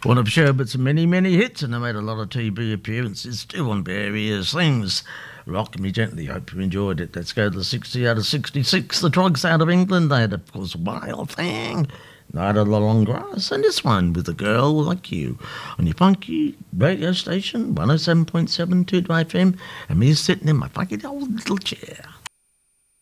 One of Sherbert's many, many hits, and they made a lot of TV appearances too on various things. Rock Me Gently, hope you enjoyed it. Let's go to the 60 out of 66. The Trogs out of England, they had, of course, Wild Thing, Night of the Long Grass, and this one, With a Girl Like You, on your funky radio station, 107.7 2 FM, and me sitting in my funky old little chair.